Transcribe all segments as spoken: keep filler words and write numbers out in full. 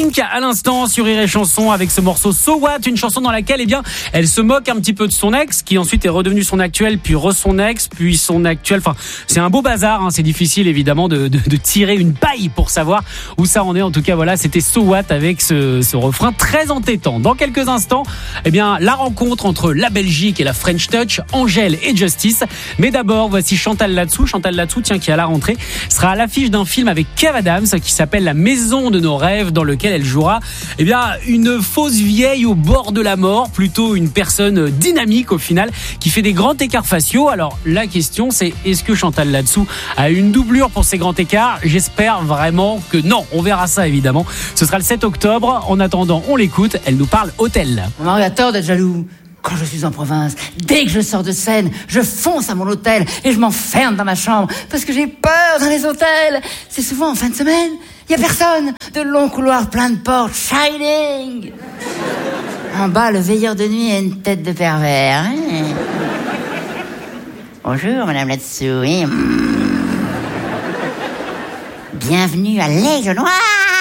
Pink à l'instant sur Rire et Chanson avec ce morceau So What, une chanson dans laquelle eh bien elle se moque un petit peu de son ex qui ensuite est redevenu son actuel, puis re son ex, puis son actuel. Enfin, c'est un beau bazar, hein. C'est difficile évidemment de, de, de tirer une paille pour savoir où ça en est. En tout cas, voilà, c'était So What avec ce, ce refrain très entêtant. Dans quelques instants, eh bien la rencontre entre la Belgique et la French Touch, Angèle et Justice. Mais d'abord, voici Chantal Latsou. Chantal Latsou, tiens, qui à la rentrée sera à l'affiche d'un film avec Kev Adams qui s'appelle La Maison de nos rêves, dans lequel elle jouera eh bien une fausse vieille au bord de la mort, plutôt une personne dynamique au final qui fait des grands écarts faciaux. Alors la question c'est, est-ce que Chantal Latsou a une doublure pour ces grands écarts? J'espère vraiment que non. On verra ça évidemment. Ce sera le sept octobre. En attendant, on l'écoute. Elle nous parle hôtel. Mon mari a tort d'être jaloux. Quand je suis en province, dès que je sors de scène, je fonce à mon hôtel et je m'enferme dans ma chambre parce que j'ai peur dans les hôtels. C'est souvent en fin de semaine. Il y a personne. De longs couloirs pleins de portes. Shining. En bas, le veilleur de nuit a une tête de pervers. Hein. Bonjour, madame Latsou. Oui. Bienvenue à l'Aigle Noir.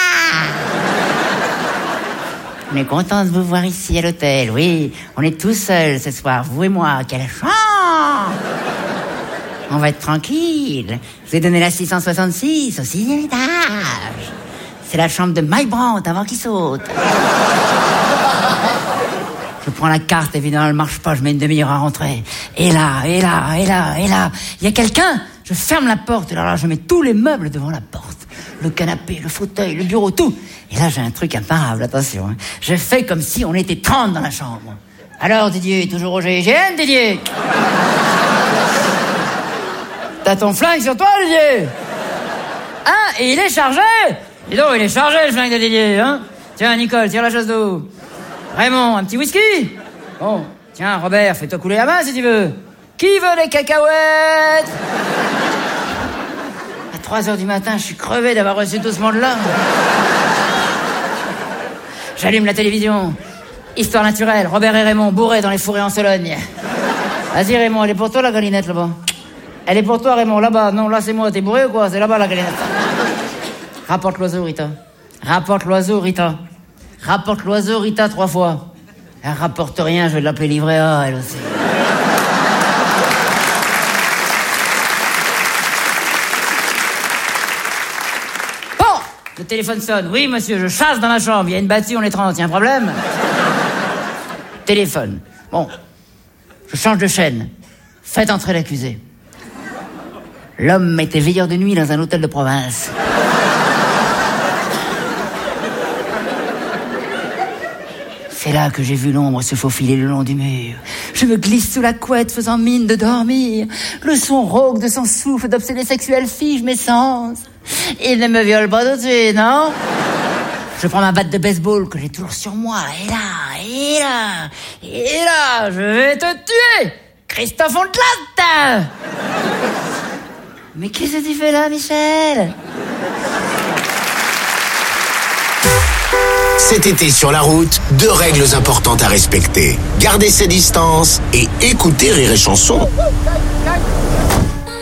On est content de vous voir ici à l'hôtel. Oui, on est tous seuls ce soir, vous et moi. Quelle chance! On va être tranquille. Je vous ai donné la six cent soixante-six au sixième étage. C'est la chambre de Mike Brandt avant qu'il saute. Je prends la carte, évidemment, elle marche pas, je mets une demi-heure à rentrer. Et là, et là, et là, et là, il y a quelqu'un. Je ferme la porte, et là, là, je mets tous les meubles devant la porte. Le canapé, le fauteuil, le bureau, tout. Et là, j'ai un truc imparable, attention. Hein. Je fais comme si on était trente dans la chambre. Alors, Didier, toujours au G I G N, Didier? T'as ton flingue sur toi, Didier? Hein? Et il est chargé? Dis donc, il est chargé, le flingue de Didier, hein? Tiens, Nicole, tire la chasse d'eau. Raymond, un petit whisky? Bon, tiens, Robert, fais-toi couler la main, si tu veux. Qui veut des cacahuètes? À trois heures du matin, je suis crevé d'avoir reçu tout ce monde-là. J'allume la télévision. Histoire naturelle, Robert et Raymond bourrés dans les fourrés en Sologne. Vas-y Raymond, elle est pour toi la galinette là-bas. Elle est pour toi Raymond, là-bas. Non, là c'est moi, t'es bourré ou quoi? C'est là-bas la galinette. Rapporte l'oiseau Rita. Rapporte l'oiseau Rita. Rapporte l'oiseau Rita trois fois. Elle rapporte rien, je vais l'appeler livret A, elle aussi. Le téléphone sonne. Oui, monsieur, je chasse dans ma chambre. Il y a une battue, on est trente. Il y a un problème? Téléphone. Bon. Je change de chaîne. Faites entrer l'accusé. L'homme était veilleur de nuit dans un hôtel de province. C'est là que j'ai vu l'ombre se faufiler le long du mur. Je me glisse sous la couette faisant mine de dormir. Le son rauque de son souffle d'obsédé sexuel fige mes sens. Il ne me viole pas tout de suite, non? Je prends ma batte de baseball que j'ai toujours sur moi. Et là, et là, et là, je vais te tuer, Christophe Ondelat. Mais qu'est-ce que tu fais là, Michel? Cet été sur la route, deux règles importantes à respecter. Garder ses distances et écouter Rire et Chanson.